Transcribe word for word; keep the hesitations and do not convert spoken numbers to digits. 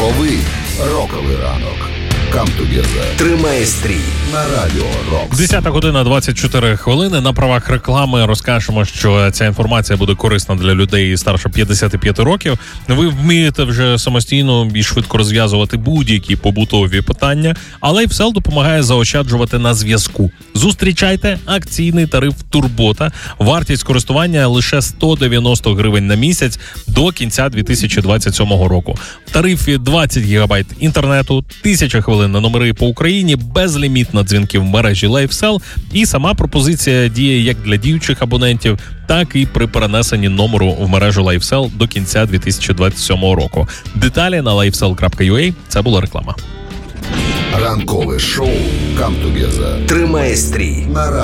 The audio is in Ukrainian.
Ранковий роковий ранок. Come together. Тримай стрій на Радіо Рокс. десята година двадцять чотири хвилини. На правах реклами розкажемо, що ця інформація буде корисна для людей старше п'ятдесят п'ять років. Ви вмієте вже самостійно і швидко розв'язувати будь-які побутові питання, а LifeSell допомагає заощаджувати на зв'язку. Зустрічайте акційний тариф «Турбота». Вартість користування лише сто дев'яносто гривень на місяць до кінця дві тисячі двадцять сьомого року. В тарифі двадцять гігабайт інтернету, тисяча хвилин на номери по Україні, безлімітна дзвінків в мережі LifeSell, і сама пропозиція діє як для діючих абонентів, так і при перенесенні номеру в мережу LifeSell до кінця дві тисячі двадцять сьомого року. Деталі на лайфсел крапка ю а. Це була реклама. Ранкове шоу «Come together». Тримай стрій на